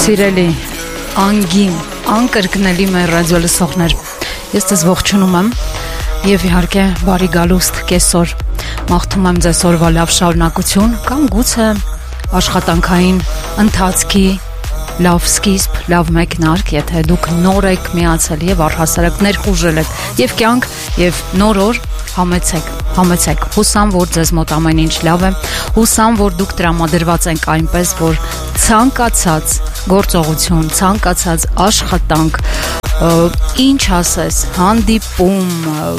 Սիրելի, անգին, անկրկնելի մեր ռադիո լսողներ, ես ձեզ ողջունում եմ և իհարկե բարի գալուստ կեսօր, մաղթում եմ ձեզ օրվա լավ շարունակություն կամ գուցե աշխատանքային ընթացքի լավ սկիզբ, լավ մեկնարկ, եթե դուք նոր եք միացել և առհասարակ ներխուժել եք և կյանք և նոր օր համեցեք, հուսամ, որ ձեզ մոտ ամեն ինչ լավ է, հուսամ, որ դուք տրամադրված ենք այնպես, որ ցանկացած գործողություն, ցանկացած աշխատանք, ինչ ասես, հանդիպում,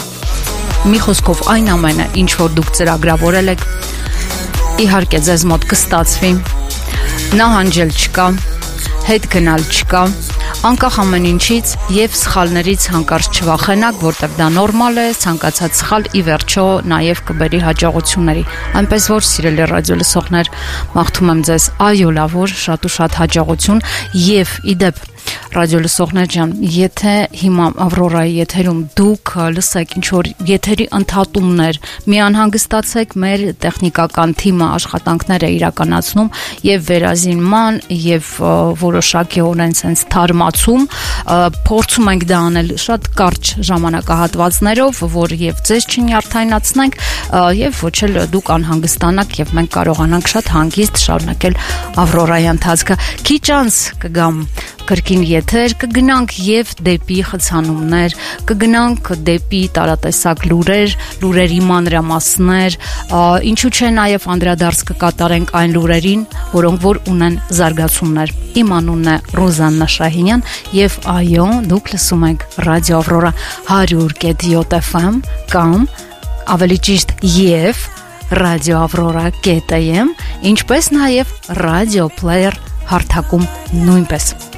մի խոսքով այն ամենը, ինչ որ դուք ծրագրավորել եք, իհարկե ձեզ մոտ կստացվի, նահանջել չկա, հետ գնալ չկա, անկախ ամեն ինչից և սխալներից հանկարծ չվախենաք, որտեղ դա նորմալ է, ցանկացած սխալ ի վերջո նաև կբերի հաջողությունների։ Այնպես որ սիրելի ռադիո լսողներ, մաղթում եմ ձեզ այո լավոր, շատ ու շատ հաջողություն և իդեպ ռադիո լսողներ ջան, եթե հիմա Ավրորայի եթերում դուք լսեք ինչ որ եթերի ընդհատումներ, մի անհանգստացեք, մեր տեխնիկական թիմը աշխատանքներ է իրականացնում եւ վերազինման եւ որոշակիորեն sense թարմացում, փորձում ենք դա անել շատ կարճ ժամանակահատվածներով, որ եւ ձեզ չնյարդայնացնենք եւ ոչ էլ դուք անհանգստանաք եւ մենք կարողանանք շատ հանգիստ շարունակել Ավրորայի ընթացքը։ Քիչ անց կգամ կրկին եթեր, կգնանք եւ դեպի խցանումներ, կգնանք դեպի տարատեսակ լուրերի մանրամասներ, ինչու՞ չէ նաեւ անդրադարձ կկատարենք այն լուրերին, որոնք որ ունեն զարգացումներ։ Իմ անունն է Ռոզաննա Շահինյան եւ այո, դուք լսում եք Ռադիո Ավրորա 100.7 FM կամ ավելի ճիշտ եւ Ռադիո Ավրորա.am, ինչպես նաեւ Ռադիո Player հարթակում նույնպես։